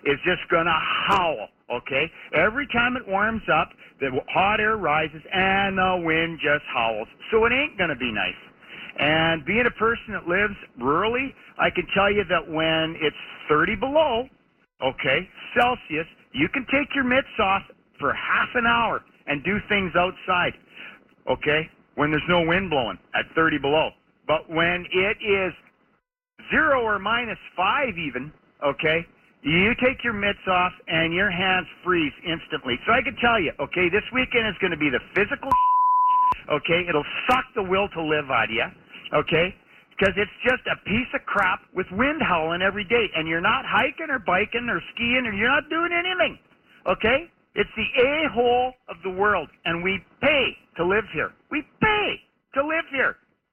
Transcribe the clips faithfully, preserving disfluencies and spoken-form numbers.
is just going to howl, okay? Every time it warms up, the hot air rises and the wind just howls. So it ain't going to be nice. And being a person that lives rurally, I can tell you that when it's thirty below, okay, Celsius, you can take your mitts off for half an hour and do things outside, okay, when there's no wind blowing at thirty below. But when it is zero or minus five even, okay, you take your mitts off and your hands freeze instantly. So I can tell you, okay, this weekend is going to be the physical, okay, it'll suck the will to live out of you, okay, because it's just a piece of crap with wind howling every day, and you're not hiking or biking or skiing, or you're not doing anything, okay? It's the a-hole of the world, and we pay to live here. We pay to live here.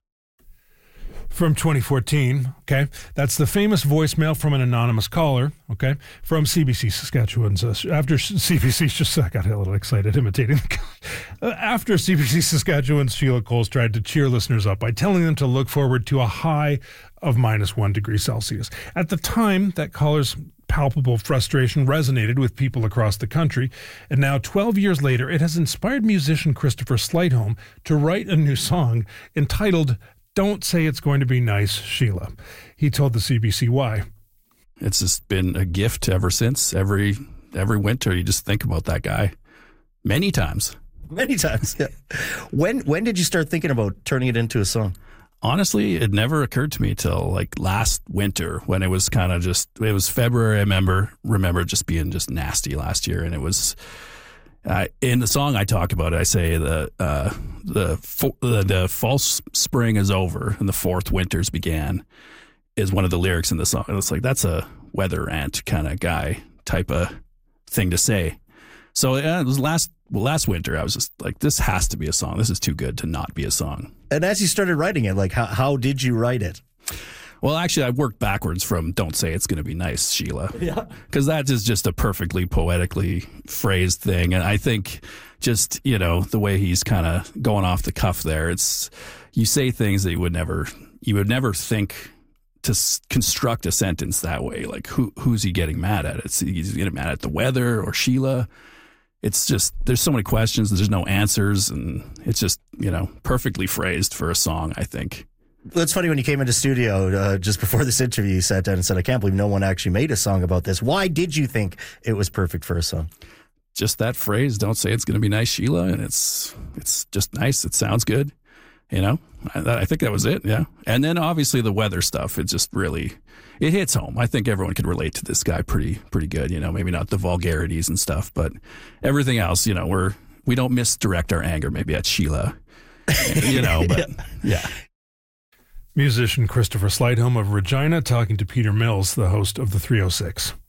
From twenty fourteen, okay? That's the famous voicemail from an anonymous caller, okay? From C B C Saskatchewan's, uh, after C B C's, just, I got a little excited imitating the guy. Uh, after C B C Saskatchewan's Sheila Coles tried to cheer listeners up by telling them to look forward to a high of minus one degree Celsius. At the time, that caller's palpable frustration resonated with people across the country, and now twelve years later, it has inspired musician Christopher Slightholme to write a new song entitled "Don't Say It's Going to Be Nice, Sheila." He told the C B C why. It's just been a gift ever since. Every every winter, you just think about that guy many times. Many times, yeah. When when did you start thinking about turning it into a song? Honestly, it never occurred to me till like last winter when it was kind of just, it was February. I remember, remember just being just nasty last year. And it was, uh, in the song I talk about it, I say the, uh, the, fo- the, the false spring is over and the fourth winters began is one of the lyrics in the song. And it's like, that's a weather ant kind of guy type of thing to say. So yeah, it was last last winter. I was just like, this has to be a song. This is too good to not be a song. And as you started writing it, like how how did you write it? Well, actually, I worked backwards from "Don't Say It's Going to Be Nice, Sheila." Yeah, because that is just a perfectly poetically phrased thing, and I think just you know the way he's kind of going off the cuff there. It's you say things that you would never you would never think to s- construct a sentence that way. Like who who's he getting mad at? It's he's getting mad at the weather or Sheila. It's just, there's so many questions, there's no answers, and it's just, you know, perfectly phrased for a song, I think. It's funny when you came into studio uh, just before this interview, you sat down and said, I can't believe no one actually made a song about this. Why did you think it was perfect for a song? Just that phrase, "Don't say it's going to be nice, Sheila," and it's it's just nice, it sounds good, you know? I, I think that was it, yeah. And then obviously the weather stuff, it just really... it hits home. I think everyone could relate to this guy pretty pretty good, you know, maybe not the vulgarities and stuff, but everything else, you know, we're, we don't misdirect our anger maybe at Sheila, you know, but yeah. Musician Christopher Slightholme of Regina talking to Peter Mills, the host of the three oh six.